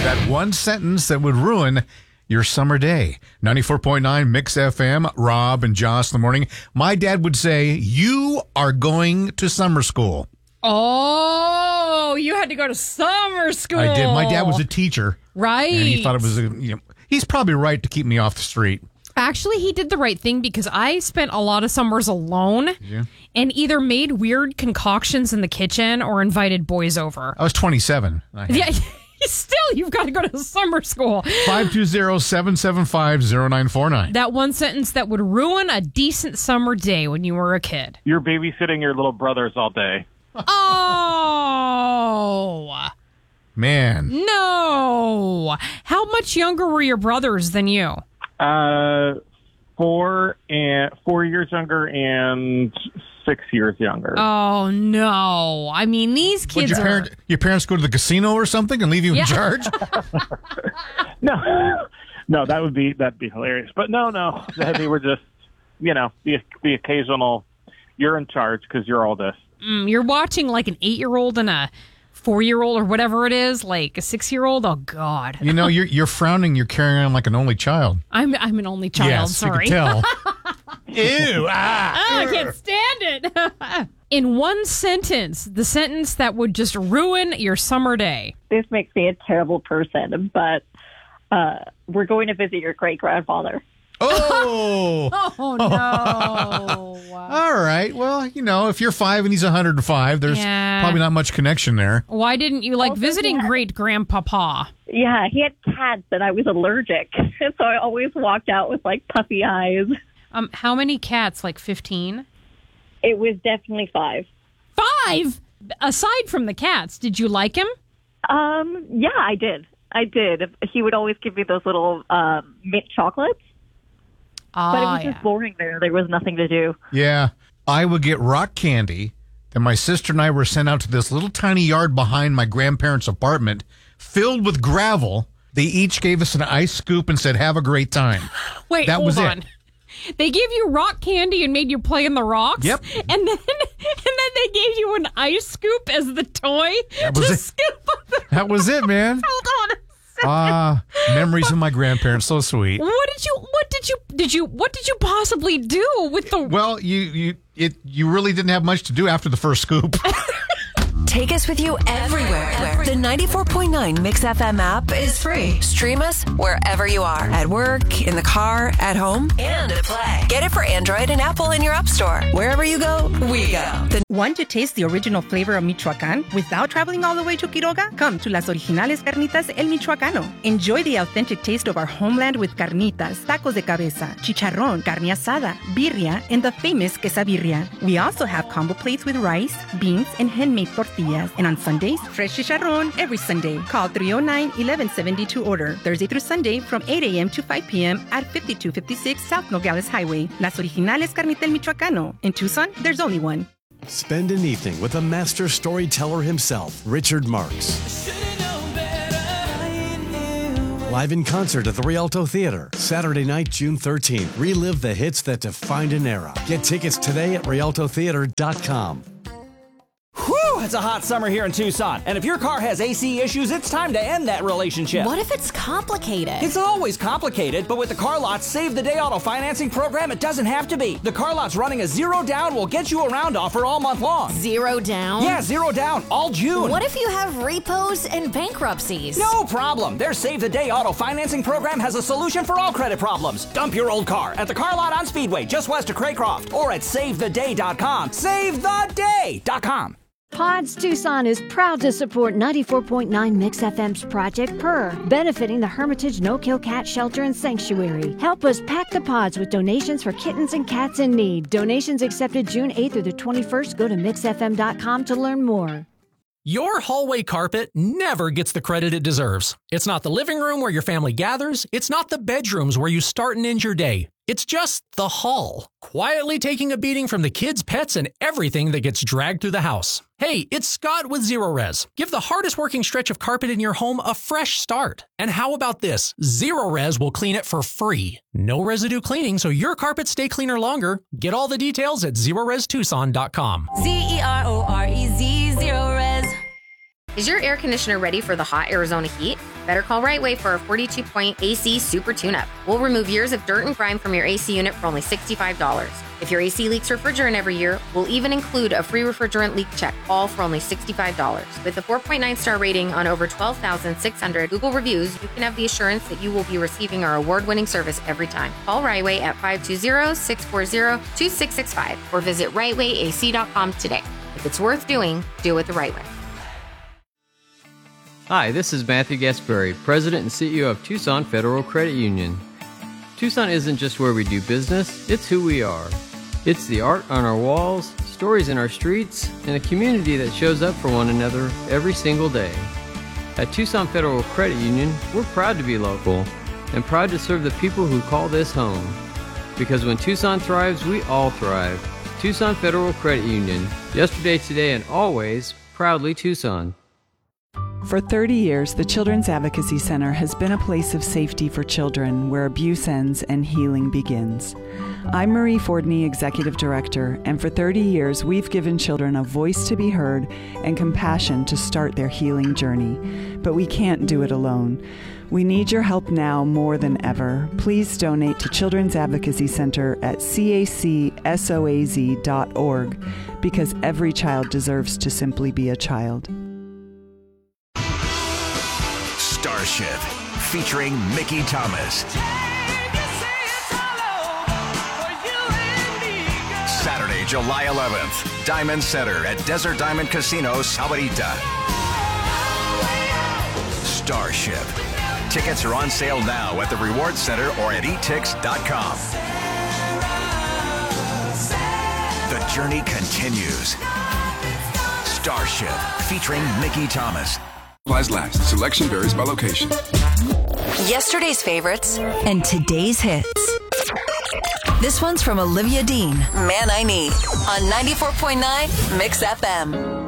That one sentence that would ruin your summer day. 94.9 Mix FM, Rob and Joss in the morning. My dad would say, you are going to summer school. Oh, you had to go to summer school. I did. My dad was a teacher. Right. And he thought it was, he's probably right to keep me off the street. Actually, he did the right thing because I spent a lot of summers alone and either made weird concoctions in the kitchen or invited boys over. I was 27. Yeah, still, you've got to go to summer school. 520-775-0949. That one sentence that would ruin a decent summer day when you were a kid. You're babysitting your little brothers all day. Oh. Man. No. How much younger were your brothers than you? 4 years younger and 6 years younger. Oh, no. I mean, these kids your parents go to the casino or something and leave you in charge? No, that'd be hilarious. But no, they were just, the occasional, you're in charge because you're oldest. You're watching like an 8-year-old and a 4-year-old or whatever it is, like a 6-year-old. Oh, God. You're frowning. You're carrying on like an only child. I'm an only child. Yes, sorry. You can tell. Ew. I can't stand it. In one sentence, the sentence that would just ruin your summer day. This makes me a terrible person, but we're going to visit your great-grandfather. Oh. Oh, no. All right. Well, if you're 5 and he's 105, there's probably not much connection there. Why didn't you like visiting great-grandpapa? Yeah, he had cats and I was allergic. So I always walked out with like puffy eyes. How many cats? Like 15? It was definitely 5. 5? Aside from the cats, did you like him? Yeah, I did. He would always give me those little mint chocolates. But it was just boring there. There was nothing to do. Yeah. I would get rock candy. Then my sister and I were sent out to this little tiny yard behind my grandparents' apartment filled with gravel. They each gave us an ice scoop and said, have a great time. Wait, hold on. They gave you rock candy and made you play in the rocks? Yep. And then they gave you an ice scoop as the toy scoop up the That was it, man. Hold on a second. Memories of my grandparents, so sweet. What did you possibly do with the... Well, you really didn't have much to do after the first scoop. Take us with you everywhere. The 94.9 Mix FM app is free. Stream us wherever you are. At work, in the car, at home, and at play. Get it for Android and Apple in your app store. Wherever you go, we go. Want to taste the original flavor of Michoacán without traveling all the way to Quiroga? Come to Las Originales Carnitas El Michoacano. Enjoy the authentic taste of our homeland with carnitas, tacos de cabeza, chicharrón, carne asada, birria, and the famous quesabirria. We also have combo plates with rice, beans, and handmade tortillas. And on Sundays, fresh chicharrón every Sunday. Call 309-1170 to order. Thursday through Sunday from 8 a.m. to 5 p.m. at 5256 South Nogales Highway. Las Originales Carnitas Michoacano. In Tucson, there's only one. Spend an evening with a master storyteller himself, Richard Marks. Live in concert at the Rialto Theater, Saturday night, June 13th. Relive the hits that defined an era. Get tickets today at rialtotheater.com. Whew, it's a hot summer here in Tucson. And if your car has AC issues, it's time to end that relationship. What if it's complicated? It's always complicated, but with the Car Lot's Save the Day auto financing program, it doesn't have to be. The Car Lot's running a zero down will get you around offer all month long. Zero down? Yeah, zero down, all June. What if you have repos and bankruptcies? No problem. Their Save the Day auto financing program has a solution for all credit problems. Dump your old car at the Car Lot on Speedway, just west of Craycroft, or at SaveTheDay.com. SaveTheDay.com. Pods Tucson is proud to support 94.9 Mix FM's Project Purr, benefiting the Hermitage No-Kill Cat Shelter and Sanctuary. Help us pack the pods with donations for kittens and cats in need. Donations accepted June 8th through the 21st. Go to mixfm.com to learn more. Your hallway carpet never gets the credit it deserves. It's not the living room where your family gathers. It's not the bedrooms where you start and end your day. It's just the hall, quietly taking a beating from the kids, pets, and everything that gets dragged through the house. Hey, it's Scott with Zero Res. Give the hardest working stretch of carpet in your home a fresh start. And how about this? Zero Res will clean it for free. No residue cleaning, so your carpets stay cleaner longer. Get all the details at ZeroResTucson.com. ZeroRez. Zero Res. Is your air conditioner ready for the hot Arizona heat? Better call Right Way for a 42-point AC Super Tune-Up. We'll remove years of dirt and grime from your AC unit for only $65. If your AC leaks refrigerant every year, we'll even include a free refrigerant leak check, all for only $65. With a 4.9-star rating on over 12,600 Google reviews, you can have the assurance that you will be receiving our award-winning service every time. Call Rightway at 520-640-2665 or visit rightwayac.com today. If it's worth doing, do it the right way. Hi, this is Matthew Gasperry, President and CEO of Tucson Federal Credit Union. Tucson isn't just where we do business, it's who we are. It's the art on our walls, stories in our streets, and a community that shows up for one another every single day. At Tucson Federal Credit Union, we're proud to be local and proud to serve the people who call this home. Because when Tucson thrives, we all thrive. Tucson Federal Credit Union, yesterday, today, and always, proudly Tucson. For 30 years, the Children's Advocacy Center has been a place of safety for children where abuse ends and healing begins. I'm Marie Fordney, Executive Director, and for 30 years, we've given children a voice to be heard and compassion to start their healing journey. But we can't do it alone. We need your help now more than ever. Please donate to Children's Advocacy Center at cacsoaz.org because every child deserves to simply be a child. Starship, featuring Mickey Thomas. Saturday, July 11th, Diamond Center at Desert Diamond Casino, Sabanita. Starship. Tickets are on sale now at the Reward Center or at etix.com. The journey continues. Starship, featuring Mickey Thomas. Supplies last. Selection varies by location. Yesterday's favorites and today's hits. This one's from Olivia Dean, Man I Need, on 94.9 Mix FM.